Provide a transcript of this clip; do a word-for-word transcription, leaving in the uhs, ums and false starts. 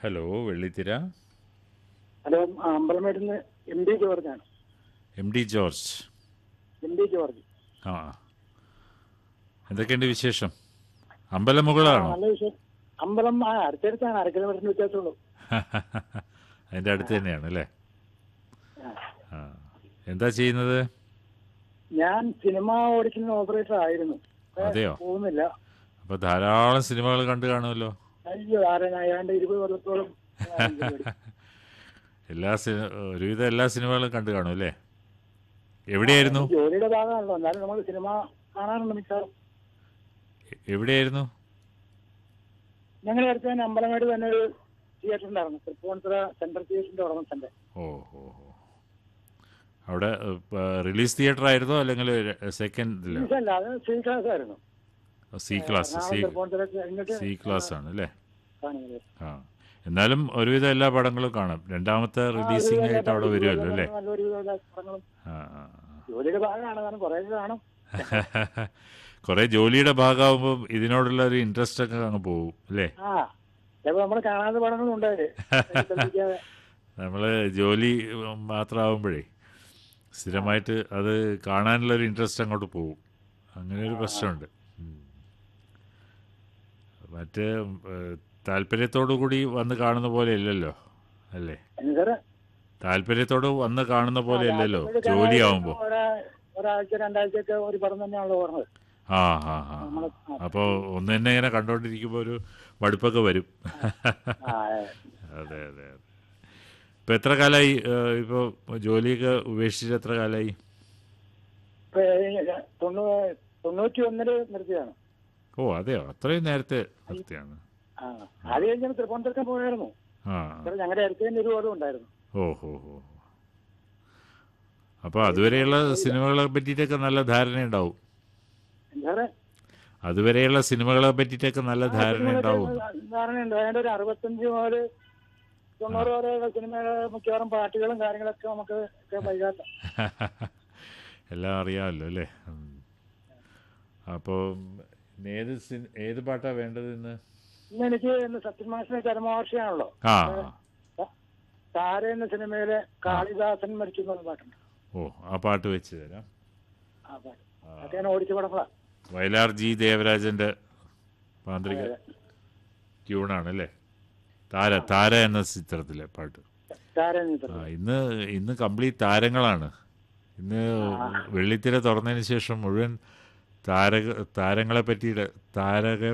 Hello, വെള്ളിത്തിര. Hello, അമ്പലമേട്ടിന്ന് M D ജോർജാണ്. M D George. M D George. ആ, എന്തൊക്കെയുണ്ട് വിശേഷം? അമ്പലം ആ മുകളാണോ? നല്ല വിഷയം. അമ്പലം ആ അടുത്തടുത്താണ്, അര കിലോമീറ്ററിന് വ്യത്യാസമുള്ളൂ. അതിൻ്റെ അടുത്ത് തന്നെയാണ് അല്ലേ? ആ. ആ, എന്താ ചെയ്യുന്നത്? ഞാൻ സിനിമ ഓടിക്കുന്ന ഓപ്പറേറ്റർ ആയിരുന്നു. ഇപ്പൊ അതെയോ? പോകുന്നില്ല. അപ്പോൾ ധാരാളം സിനിമകൾ കണ്ടു കാണുമല്ലോ. അയ്യോ, ആരെ ഞാൻ ഏതാണ്ട് ഇരുപത് കൊല്ലത്തോളം ഞാൻ ജോലി. എല്ലാ സിനിമ ഒരുവിധം എല്ലാ സിനിമകളും കണ്ടു കാണും അല്ലേ? ആ, എവിടെയായിരുന്നു? ഇത് ജോലിയുടെ ഭാഗമാണല്ലോ. എന്നാലും നമ്മൾ സിനിമ കാണാറുണ്ട് മിക്കവാറും. എ- എവിടെയായിരുന്നു? ഞങ്ങളുടെ അടുത്ത് തന്നെ അമ്പലമേട് തന്നെ ഒരു തിയേറ്റർ ഉണ്ടായിരുന്നു, തൃപ്പൂണിത്തുറ സെൻട്രൽ തിയേറ്ററിന്റെ ഉടമസ്ഥന്റെ. ഓ ഓ ഓ. അവിടെ റിലീസ് തിയേറ്റർ ആയിരുന്നോ അല്ലെങ്കിൽ സെക്കൻഡിലോ? അല്ല, അത് സി ക്ലാസ് ആയിരുന്നു. C class. C Ernakulam Tripunithura കഴിഞ്ഞിട്ട് സി ക്ലാസ് ആണ് അല്ലേ? കാണുന്നത്. ആ, എന്നാലും ഒരുവിധം എല്ലാ പടങ്ങളും കാണാം. രണ്ടാമത്തെ റിലീസിംഗ് ആയിട്ട് അവിടെ വരുമല്ലോ അല്ലേ? നല്ലൊരു പടങ്ങളും ആ ആ. ജോലിയുടെ ഭാഗമാണ്, കാരണം കുറേ കാണും. കുറേ ജോലിയുടെ ഭാഗമാകുമ്പോൾ ഇതിനോടുള്ള ഒരു ഇൻട്രസ്റ്റ് ഒക്കെ അങ്ങ് പോകും അല്ലേ? ആ, ചിലപ്പോൾ നമ്മൾ കാണാത്ത പടങ്ങളും ഉണ്ടായത്. നമ്മൾ ജോലി മാത്രമാകുമ്പോഴേ സ്ഥിരമായിട്ട് അത് കാണാനുള്ളൊരു ഇൻട്രസ്റ്റ് അങ്ങോട്ട് പോകും. അങ്ങനെ ഒരു പ്രശ്നമുണ്ട്. ഉം. മറ്റേ ഏഹ്, താല്പര്യത്തോടു കൂടി വന്ന് കാണുന്ന പോലെ അല്ലല്ലോ അല്ലേ? സാറ് താല്പര്യത്തോട് വന്ന് കാണുന്ന പോലെ അല്ലല്ലോ ജോലിയാവുമ്പോൾ. ഒരാഴ്ച രണ്ടാഴ്ചയൊക്കെ ഒരു പടം തന്നെയാണല്ലോ ഓർമ്മത്. ആ ആ ആ. അപ്പോൾ ഒന്ന് തന്നെ ഇങ്ങനെ കണ്ടോണ്ടിരിക്കുമ്പോൾ ഒരു മടുപ്പൊക്കെ വരും. അതെ അതെ അതെ. ഇപ്പം എത്ര കാലമായി ഇപ്പോൾ ജോലിയൊക്കെ ഉപേക്ഷിച്ചിട്ട് എത്ര കാലമായി? തൊണ്ണൂറ്റി ഒന്നില് നിർത്തിയാണ്. ഓ അതെയോ, അത്രയും നേരത്തെ നിർത്തിയാണ്. ആ, അത് കഴിഞ്ഞാൽ തൃപ്പൂണിത്തുറക്കാൻ പോയായിരുന്നു. ആ. ഞങ്ങളുടെ അടുത്ത് തന്നെ ഒരു പടം ഉണ്ടായിരുന്നു. ഓ ഹോ ഹോ. അപ്പോൾ അതുവരെയുള്ള സിനിമകളെ പറ്റിയിട്ടൊക്കെ നല്ല ധാരണയുണ്ടാവും. എന്താ അതുവരെയുള്ള സിനിമകളെ പറ്റിയിട്ടൊക്കെ നല്ല ധാരണ ഉണ്ടാവും. ധാരണയുണ്ട്. അതിന്റെ ഒരു അറുപത്തഞ്ച് മുതൽ തൊണ്ണൂറ് വരെയുള്ള സിനിമയുടെ മിക്കവാറും പാട്ടുകളും കാര്യങ്ങളൊക്കെ നമുക്ക് വൈകാത്ത എല്ലാം അറിയാമല്ലോ അല്ലേ? അപ്പോൾ ഏത് സിനി ഏത് പാട്ടാണ് വേണ്ടത് ഇന്ന്? ഇന്ന് എനിക്ക് ഇന്ന് സത്യമാസിന്റെ ചരമവാർഷികമാണല്ലോ. ആ. താര എന്ന സിനിമയിലെ കാളിദാസൻ മരിച്ചു എന്നുള്ള പാട്ടുണ്ട്. ഓ, ആ പാട്ട് വെച്ച് തരാം. ആ പാട്ട് അതൊക്കെ ഞാൻ ഓടിച്ച പടങ്ങളാ. വയലാർ ജി ദേവരാജന്റെ മാന്ത്രിക ട്യൂണാണല്ലേ? താര താര എന്ന ചിത്രത്തിലെ പാട്ട്. താര എന്ന ആ, ചിത്രം. ഇന്ന് ഇന്ന് കംപ്ലീറ്റ് താരങ്ങളാണ്. ഇന്ന് വെള്ളിത്തിര തുറന്നതിന് ശേഷം മുഴുവൻ താരക താരങ്ങളെ പറ്റിയിട്ട് താരക